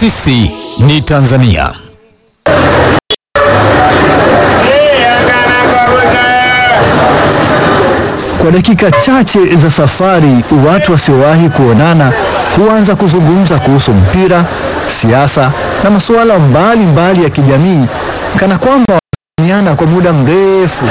Sisi ni Tanzania. Kwa dakika chache za safari, watu wasiowahi kuonana huanza kuzungumza kuhusu mpira, siasa na masuala mbalimbali ya kijamii, kana kwamba wamefahamiana kwa muda mrefu.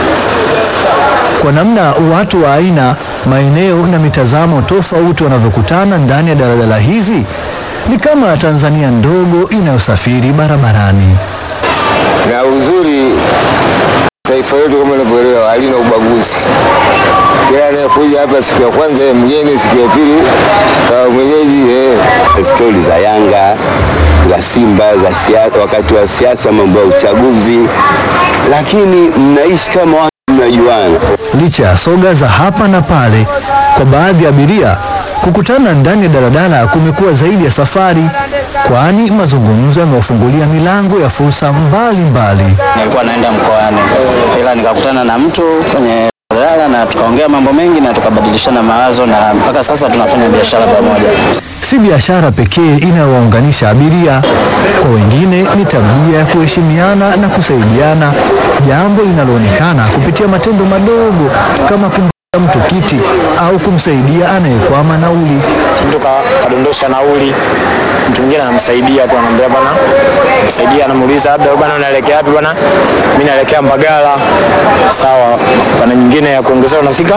Kwa namna watu wa aina, maeneo na mitazamo tofauti wanavyokutana ndani ya daladala hizi, ni kama Tanzania ndogo inayosafiri barabarani. Na uzuri, taifa letu kama unavyoelewa halina ubaguzi. Kila anayekuja hapa siku ya kwanza yeye mgeni, siku ya pili kama mwenyeji. Stori za Yanga, za Simba, za siasa, wakati wa siasa, mambo ya uchaguzi, lakini mnaishi kama watu mnajuana. Licha ya soga za hapa na pale, kwa baadhi ya abiria kukutana ndani ya daladala kumekuwa zaidi ya safari, kwani mazungumzo yamewafungulia milango ya fursa mbalimbali. Nilikuwa naenda mkoani, ila nikakutana na mtu kwenye daladala na tukaongea mambo mengi na tukabadilishana mawazo, na mpaka sasa tunafanya biashara pamoja. Si biashara pekee inayowaunganisha abiria, kwa wengine ni tabia ya kuheshimiana na kusaidiana, jambo linaloonekana kupitia matendo madogo kama kumpa mtu kiti au kumsaidia anayekwama nauli. Mtu kadondosha nauli, mtu mwingine anamsaidia tu, anamwambia bwana, msaidia, anamuuliza labda bwana unaelekea wapi? Bwana mimi naelekea Mbagala. Sawa, kuna nyingine ya kuongezea, unafika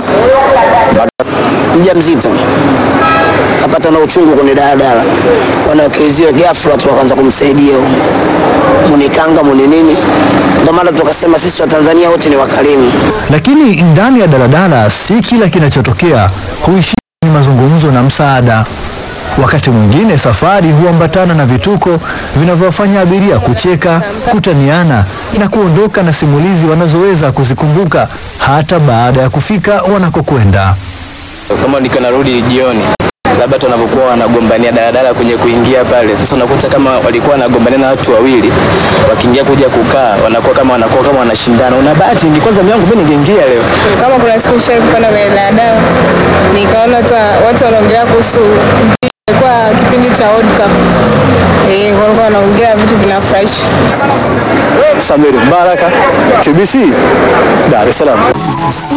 mjamzito kapata na uchungu kwenye daladala, wanakezia ghafla tu wakaanza kumsaidia, munikanga muni nini. Ndio maana tukasema sisi wa Tanzania wote ni wakarimu. Lakini ndani ya daladala si kila kinachotokea huishia ni mazungumzo na msaada. Wakati mwingine safari huambatana na vituko vinavyofanya abiria kucheka, kutaniana na kuondoka na simulizi wanazoweza kuzikumbuka hata baada ya kufika wanakokwenda. Kama niko narudi jioni, labda tunapokuwa wanagombania daladala kwenye kuingia pale, sasa unakuta kama walikuwa wanagombania na watu wawili, wakiingia kuja kukaa wanakuwa kama wanashindana. Una bahati ni kwanza yangu mimi ningeingia leo. Kama kuna siku nishawahi kupanda kwenye daladala, nikaona watu wanaongea kuhusu kwa kipindi cha World Cup. Walikuwa wanaongea vitu vinafurahisha. Samir Baraka, TBC, Dar es Salaam.